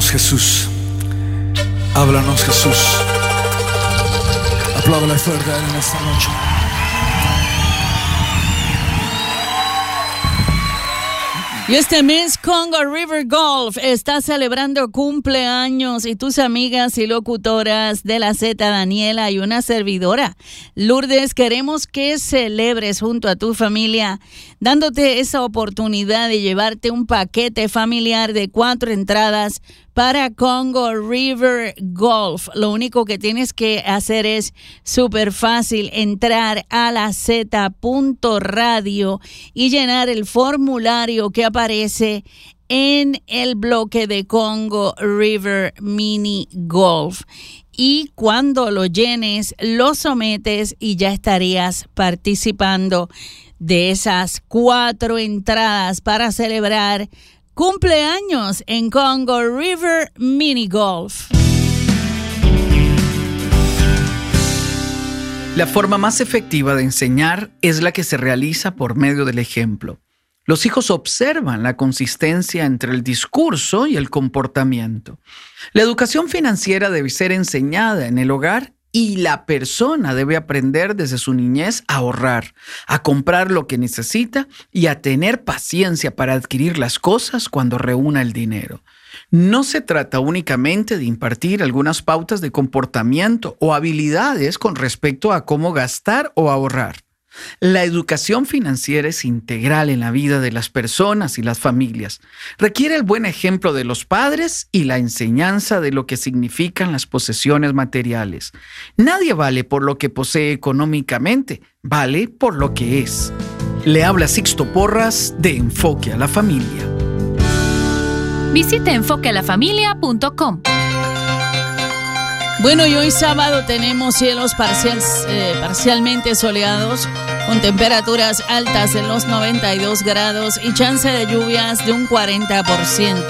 Háblanos, Jesús. Háblanos, Jesús. Apláudale fuerte a Él en esta noche. Y este mes Congo River Golf está celebrando cumpleaños y tus amigas y locutoras de la Z, Daniela y una servidora, Lourdes, queremos que celebres junto a tu familia, dándote esa oportunidad de llevarte un paquete familiar de 4 entradas para Congo River Golf. Lo único que tienes que hacer es súper fácil, entrar a la z.radio y llenar el formulario que aparece en el bloque de Congo River Mini Golf. Y cuando lo llenes, lo sometes y ya estarías participando de esas 4 entradas para celebrar cumpleaños en Congo River Mini Golf. La forma más efectiva de enseñar es la que se realiza por medio del ejemplo. Los hijos observan la consistencia entre el discurso y el comportamiento. La educación financiera debe ser enseñada en el hogar y la persona debe aprender desde su niñez a ahorrar, a comprar lo que necesita y a tener paciencia para adquirir las cosas cuando reúna el dinero. No se trata únicamente de impartir algunas pautas de comportamiento o habilidades con respecto a cómo gastar o ahorrar. La educación financiera es integral en la vida de las personas y las familias. Requiere el buen ejemplo de los padres y la enseñanza de lo que significan las posesiones materiales. Nadie vale por lo que posee económicamente, vale por lo que es. Le habla Sixto Porras de Enfoque a la Familia. Visita enfoquealafamilia.com. Bueno, y hoy sábado tenemos cielos parcialmente soleados, con temperaturas altas en los 92 grados y chance de lluvias de un 40%.